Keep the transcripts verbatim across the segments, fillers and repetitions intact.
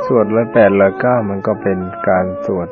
สวดร้อยแปดร้อยเก้ามันก็เป็นการสวด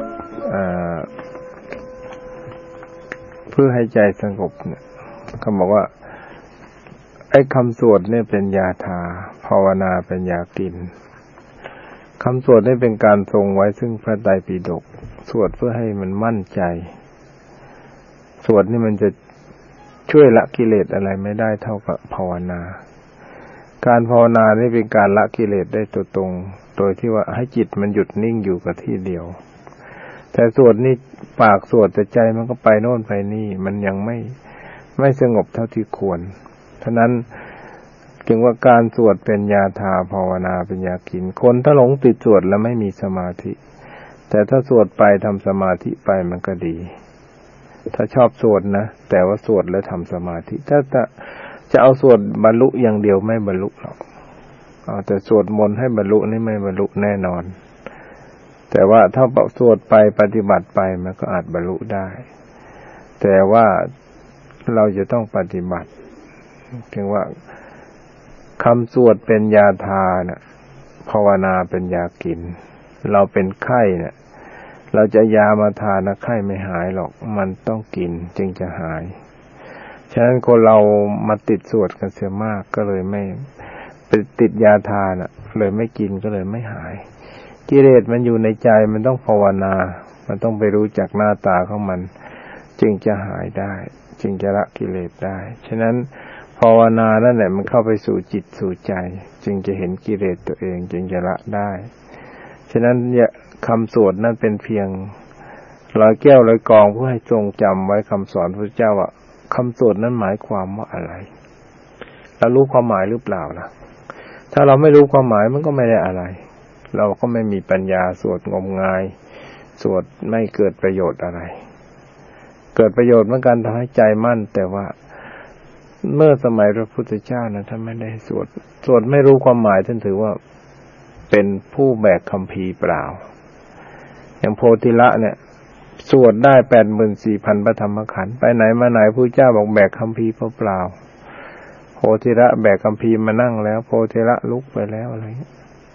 เพื่อให้ใจสงบเนี่ยเขาบอกว่าไอ้คำสวดเนี่ยเป็นยาทาภาวนาเป็นยากินคำสวดนี่เป็นการทรงไว้ซึ่งพระไตรปิฎกสวดเพื่อให้มันมั่นใจสวดนี่มันจะช่วยละกิเลสอะไรไม่ได้เท่ากับภาวนาการภาวนานี่เป็นการละกิเลสได้ตัวตรงโดยที่ว่าให้จิตมันหยุดนิ่งอยู่กับที่เดียวแต่สวดนี่ปากสวดแต่ใจมันก็ไปโน่นไปนี่มันยังไม่ไม่สงบเท่าที่ควรฉะนั้นจึงว่าการสวดเป็นยาทาภาวนาเป็นยากินคนถ้าหลงติดสวดแล้วไม่มีสมาธิแต่ถ้าสวดไปทำสมาธิไปมันก็ดีถ้าชอบสวดนะแต่ว่าสวดแล้วทำสมาธิถ้าจะจะเอาสวดบรรลุอย่างเดียวไม่บรรลุหรอกเอาแต่สวดมนต์ให้บรรลุนี่ไม่บรรลุแน่นอนแต่ว่าถ้าสวดไปปฏิบัติไปมันก็อาจบรรลุได้แต่ว่าเราจะต้องปฏิบัติถึงว่าคำสวดเป็นยาทานะภาวนาเป็นยากินเราเป็นไข้เนี่ยเราจะยามาทานนะไข้ไม่หายหรอกมันต้องกินจึงจะหายฉะนั้นคนเรามาติดสวดกันเสียมากก็เลยไม่ไปติดยาทานอ่ะเลยไม่กินก็เลยไม่หายกิเลสมันอยู่ในใจมันต้องภาวนามันต้องไปรู้จักหน้าตาของมันจึงจะหายได้จึงจะละกิเลสได้ฉะนั้นภาวนานั่นแหละมันเข้าไปสู่จิตสู่ใจจึงจะเห็นกิเลสตัวเองจึงจะละได้ฉะนั้นคำสวดนั้นเป็นเพียงร้อยแก้วร้อยกองเพื่อให้ทรงจำไว้คำสอนพระเจ้าว่าคำสวดนั้นหมายความว่าอะไรเรารู้ความหมายหรือเปล่าล่ะถ้าเราไม่รู้ความหมายมันก็ไม่ได้อะไรเราก็ไม่มีปัญญาสวดงมงายสวดไม่เกิดประโยชน์อะไรเกิดประโยชน์เหมือนกันทำให้ใจมั่นแต่ว่าเมื่อสมัยพระพุทธเจ้านะท่านไม่ได้สวดสวดไม่รู้ความหมายท่านถือว่าเป็นผู้แบกคัมภีร์เปล่าอย่างโพธิละเนี่ยสวดได้ แปดหมื่นสี่พัน พระธรรมขันธ์ไปไหนมาไหนพระเจ้าบอกแบกคัมภีร์เปล่าโพธิละแบกคัมภีร์มานั่งแล้วโพธิละลุกไปแล้วอะไรอย่างนี้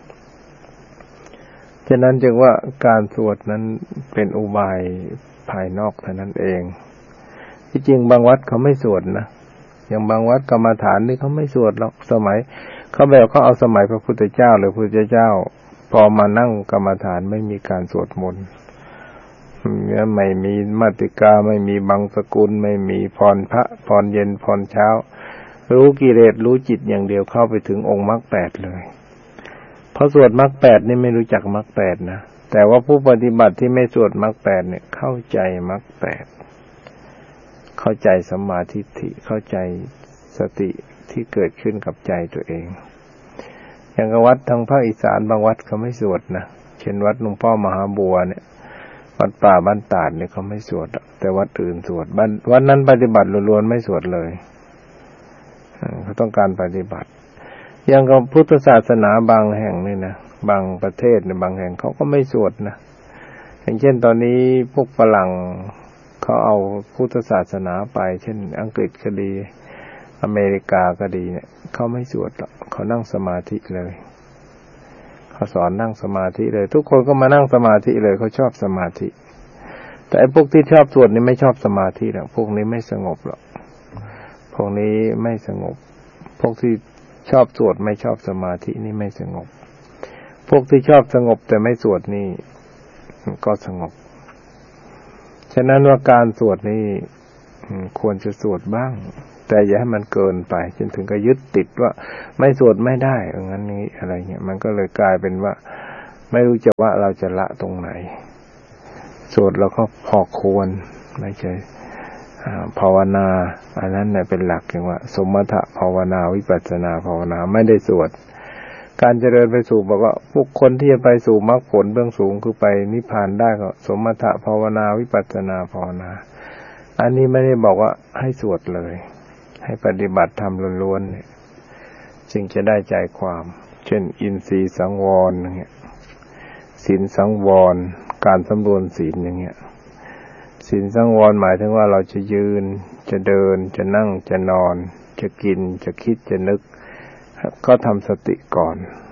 ฉะนั้นจึงว่าการสวดนั้นเป็นอุบายภายนอกเท่านั้นเองที่จริงบางวัดเขาไม่สวดนะอย่างบางวัดกรรมฐานนี่เขาไม่สวดหรอกสมัยเขาแบบเขาเอาสมัยพระพุทธเจ้าหรือพระพุทธเจ้าพอมานั่งกรรมฐานไม่มีการสวดมนต์ไม่มีมาติกาไม่มีบังสกุลไม่มีพรพระพรเย็นพรเช้ารู้กิเลสรู้จิตอย่างเดียวเข้าไปถึงองค์มรรคแปดเลยเพราะสวดมรรคแปดนี่ไม่รู้จักมรรคแปดนะแต่ว่าผู้ปฏิบัติที่ไม่สวดมรรคแปดเนี่ยเข้าใจมรรคแปดเข้าใจสัมมาทิฏฐิเข้าใจสติที่เกิดขึ้นกับใจตัวเองอย่างวัดทางภาคอีสานบางวัดเขาไม่สวดนะเช่นวัดหลวงพ่อมหาบัวเนี่ยวัดป่าบ้านตาดเนี่ยเขาไม่สวดแต่วัดอื่นสวดวัดนั้นปฏิบัติล้วนๆไม่สวดเลยเขาต้องการปฏิบัติอย่างกับพุทธศาสนาบางแห่งนี่นะบางประเทศในบางแห่งเขาก็ไม่สวดนะอย่างเช่นตอนนี้พวกฝรั่งเขาเอาพุทธศาสนาไปเช่นอังกฤษก็ดีอเมริกาก็ดีเนี่ยเขาไม่สวดหรอกเขานั่งสมาธิเลยเขาสอนนั่งสมาธิเลยทุกคนก็มานั่งสมาธิเลยเขาชอบสมาธิแต่ไอ้พวกที่ชอบสวดนี่ไม่ชอบสมาธิหรอกพวกนี้ไม่สงบหรอกพวกนี้ไม่สงบพวกที่ชอบสวดไม่ชอบสมาธินี่ไม่สงบพวกที่ชอบสงบแต่ไม่สวดนี่ก็สงบฉะนั้นว่าการสวดนี่ควรจะสวดบ้างแต่อย่าให้มันเกินไปจนถึงกับยึดติดว่าไม่สวดไม่ได้อย่างนั้นนี้อะไรเงี้ยมันก็เลยกลายเป็นว่าไม่รู้จะว่าเราจะละตรงไหนสวดเราก็พอควรไม่ใช่ภาวนาอันนั้นเนี่ยเป็นหลักอย่างว่าสมถะภาวนาวิปัสสนาภาวนาไม่ได้สวดการเจริญไปสู่บอกว่าพวกคนที่จะไปสู่มรรคผลเบื้องสูงคือไปนิพพานได้ก็สมถะภาวนาวิปัสสนาภาวนาอันนี้ไม่ได้บอกว่าให้สวดเลยให้ปฏิบัติธรรมล้วนๆเนี่ยจึงจะได้ใจความเช่นอินทรีย์สังวรอย่างเงี้ยศีลสังวรการสำรวมศีลอย่างเงี้ยศีลสังวรหมายถึงว่าเราจะยืนจะเดินจะนั่งจะนอนจะกินจะคิดจะนึกก็ทำสติก่อนใ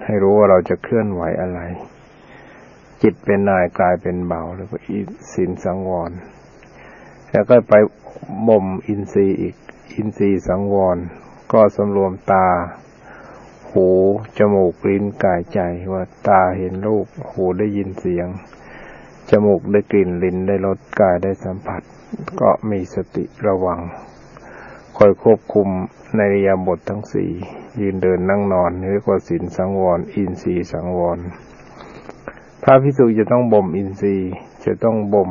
ให้รู้ว่าเราจะเคลื่อนไหวอะไรจิตเป็นนายกลายเป็นเบาแล้วก็ศีลสังวรแล้วก็ไปบ่มอินทรีย์อีกอินทรีย์สังวรก็สำรวมตาหูจมูกลิ้นกายใจว่าตาเห็นรูปหูได้ยินเสียงจมูกได้กลิ่นลิ้นได้รสกายได้สัมผัสก็มีสติระวังคอยควบคุมในอิริยาบถทั้งสี่ยืนเดินนั่งนอนเรียกว่าศีลสังวรอินทรีย์สังวรพระภิกษุจะต้องบ่มอินทรีย์จะต้องบ่ม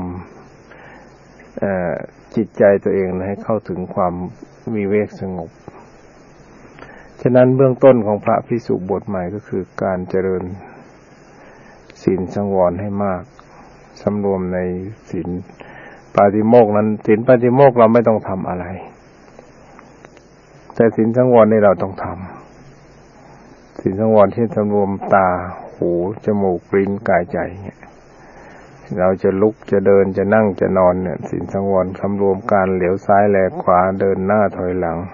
จิตใจตัวเองให้เข้าถึงความวิเวกสงบฉะนั้นเบื้องต้นของพระภิกษุบวชใหม่ก็คือการเจริญศีลสังวรให้มากสำรวมในศีลปาฏิโมกข์นั้นศีลปาฏิโมกข์เราไม่ต้องทำอะไรแต่ศีลสังวรนี่เราต้องทำศีลสังวรเช่นสำรวมตาหูจมูกลิ้นกายใจเนี่ยเราจะลุกจะเดินจะนั่งจะนอนเนี่ยศีลสังวรสำรวมการเหลียวซ้ายแลขวาเดินหน้าถอยหลัง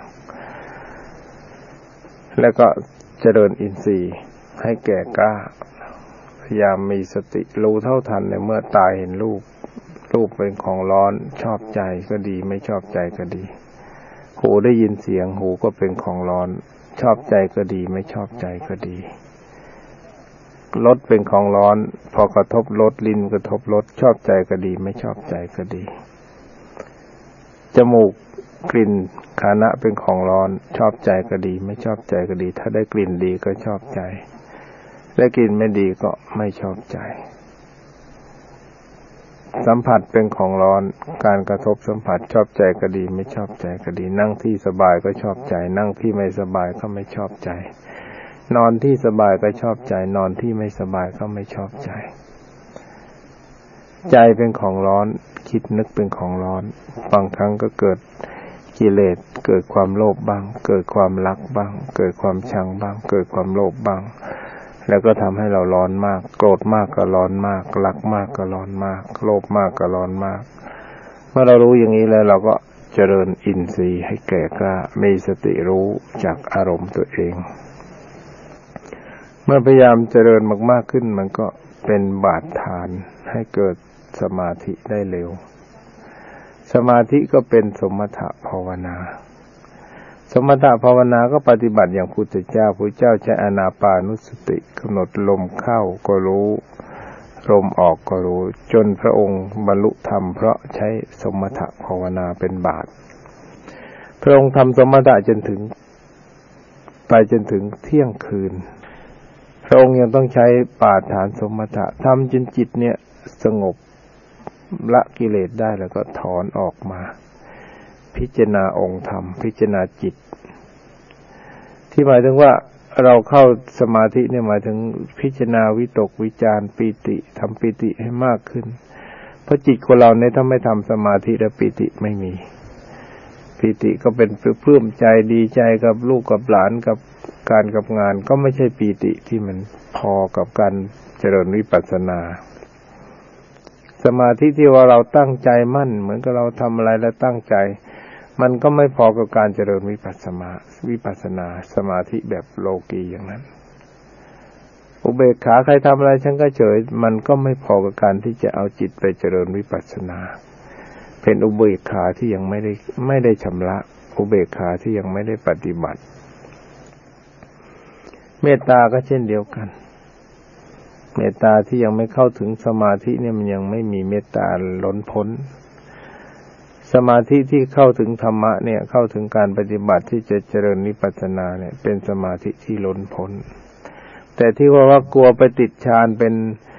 แล้วก็เจริญอินทรีย์ให้แก่กล้าพยายามมีสติรู้เท่าทันในเมื่อตาเห็นรูปรูปเป็นของร้อนชอบใจก็ดีไม่ชอบใจก็ดีหูได้ยินเสียงหูก็เป็นของร้อนชอบใจก็ดีไม่ชอบใจก็ดีรสเป็นของร้อนพอกระทบรสลิ้นกระทบรสชอบใจก็ดีไม่ชอบใจก็ดีจมูกกลิ่นฆานะเป็นของร้อนชอบใจก็ดีไม่ชอบใจก็ดีถ้าได้กลิ่นดีก็ชอบใจได้กลิ่นไม่ดีก็ไม่ชอบใจสัมผัสเป็นของร้อนการกระทบสัมผัสชอบใจก็ดีไม่ชอบใจก็ดีนั่งที่สบายก็ชอบใจนั่งที่ไม่สบายก็ไม่ชอบใจนอนที่สบายก็ชอบใจนอนที่ไม่สบายก็ไม่ชอบใจใจเป็นของร้อนคิดนึกเป็นของร้อนบางครั้งก็เกิดกิเลสเกิดความโลภบ้างเกิดความรักบ้างเกิดความชังบ้างเกิดความโลภบ้างแล้วก็ทำให้เราร้อนมากโกรธมากก็ร้อนมากรักมากก็ร้อนมากโลภมากก็ร้อนมากเมื่อเรารู้อย่างนี้แล้วเราก็เจริญอินทรีย์ให้แก่กล้ามีสติรู้จากอารมณ์ตัวเองเมื่อพยายามเจริญมากๆขึ้นมันก็เป็นบาดฐานให้เกิดสมาธิได้เร็วสมาธิก็เป็นสมถะภาวนาสมถะภาวนาก็ปฏิบัติอย่างพุทธเจ้าพุทธเจ้าใช้อานาปานุสติกำหนดลมเข้าก็รู้ลมออกก็รู้จนพระองค์บรรลุธรรมเพราะใช้สมถะภาวนาเป็นบาตรพระองค์ทำสมถะจนถึงไปจนถึงเที่ยงคืนพระองค์ยังต้องใช้ปาฐานสมถะทำจนจิตเนี่ยสงบละกิเลสได้แล้วก็ถอนออกมาพิจารณาองค์ธรรมพิจารณาจิตที่หมายถึงว่าเราเข้าสมาธิเนี่ยหมายถึงพิจารณาวิตกวิจารปีติทำปีติให้มากขึ้นเพราะจิตของเราเนี่ยถ้าไม่ทำสมาธิแล้วปีติไม่มีปีติก็เป็นปลื้มใจดีใจกับลูกกับหลานกับการกับงานก็ไม่ใช่ปีติที่มันพอกับการเจริญวิปัสสนาสมาธิที่ว่าเราตั้งใจมั่นเหมือนกับเราทำอะไรแล้วตั้งใจมันก็ไม่พอกับการเจริญวิปัสสนาวิปัสสนาสมาธิแบบโลกีอย่างนั้นอุเบกขาใครทำอะไรฉันก็เฉยมันก็ไม่พอกับการที่จะเอาจิตไปเจริญวิปัสสนาเป็นอุเบกขาที่ยังไม่ได้ไม่ได้ชำระอุเบกขาที่ยังไม่ได้ปฏิบัติเมตตาก็เช่นเดียวกันเมตตาที่ยังไม่เข้าถึงสมาธิเนี่ยมันยังไม่มีเมตตาล้นพ้นสมาธิที่เข้าถึงธรรมะเนี่ยเข้าถึงการปฏิบัติที่จะเจริญวิปัสสนาเนี่ยเป็นสมาธิที่ล้นพ้นแต่ที่ว่าว่ากลัวไปติดฌานเป็น